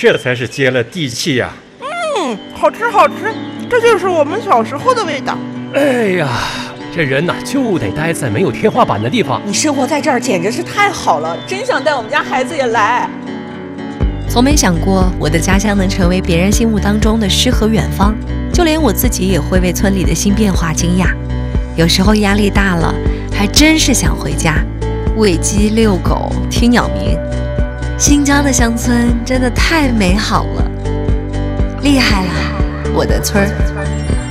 这才是接了地气呀。 好吃好吃，这就是我们小时候的味道。 哎呀，这人呐就得待在没有天花板的地方。 你生活在这儿简直是太好了，真想带我们家孩子也来。 从没想过我的家乡能成为别人心目当中的诗和远方，就连我自己也会为村里的新变化惊讶。有时候压力大了，还真是想回家，喂鸡遛狗听鸟鸣。新疆的乡村真的太美好了，厉害了，我的村儿。